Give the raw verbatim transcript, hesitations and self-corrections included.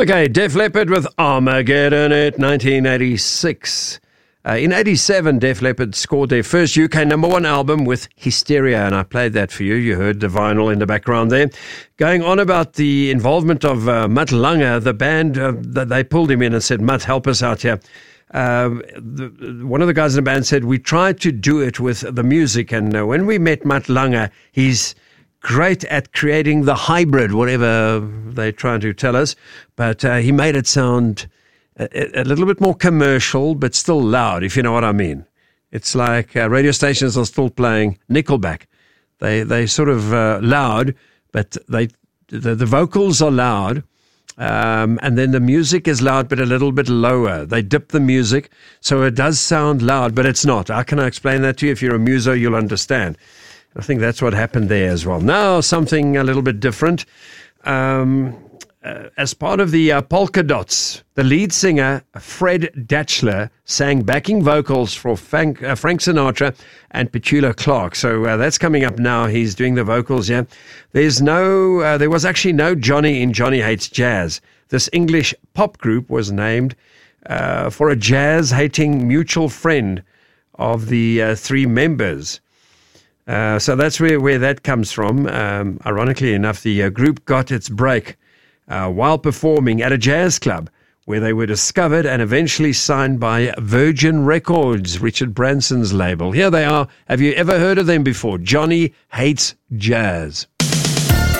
Okay, Def Leppard with Armageddon at nineteen eighty-six. Uh, in eighty-seven, Def Leppard scored their first U K number one album with Hysteria, and I played that for you. You heard the vinyl in the background there. Going on about the involvement of uh, Mutt Lange, the band, uh, that they pulled him in and said, Mutt, help us out here. Uh, the, one of the guys in the band said, we tried to do it with the music, and uh, when we met Mutt Lange, he's great at creating the hybrid, whatever they're trying to tell us, but uh, he made it sound a, a little bit more commercial, but still loud, if you know what I mean. It's like uh, radio stations are still playing Nickelback. They they sort of uh, loud, but they the, the vocals are loud, um, and then the music is loud, but a little bit lower. They dip the music, so it does sound loud, but it's not. How can I explain that to you? If you're a muso, you'll understand. I think that's what happened there as well. Now, something a little bit different. Um, uh, as part of the uh, Polka Dots, the lead singer, Fred Datchler, sang backing vocals for Frank, uh, Frank Sinatra and Petula Clark. So uh, that's coming up now. He's doing the vocals, yeah. There's no, uh, there was actually no Johnny in Johnny Hates Jazz. This English pop group was named uh, for a jazz-hating mutual friend of the uh, three members. Uh, so that's where, where that comes from. Um, ironically enough, the uh, group got its break uh, while performing at a jazz club where they were discovered and eventually signed by Virgin Records, Richard Branson's label. Here they are. Have you ever heard of them before? Johnny Hates Jazz.